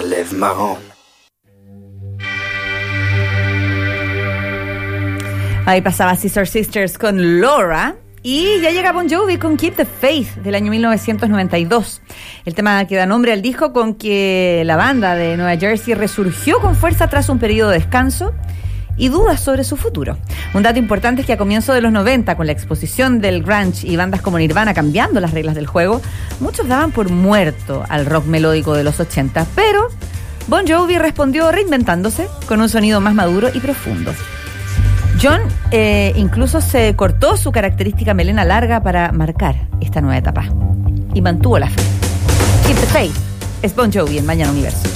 lève marron. Ahí pasaba Scissor Sisters con Laura. Y ya llega Bon Jovi con Keep the Faith del año 1992. El tema que da nombre al disco con que la banda de Nueva Jersey resurgió con fuerza tras un periodo de descanso y dudas sobre su futuro. Un dato importante es que a comienzos de los 90, con la exposición del grunge y bandas como Nirvana cambiando las reglas del juego, muchos daban por muerto al rock melódico de los 80, pero Bon Jovi respondió reinventándose con un sonido más maduro y profundo. John incluso se cortó su característica melena larga para marcar esta nueva etapa y mantuvo la fe. Keep the Faith es Bon Jovi en Mañana Universo.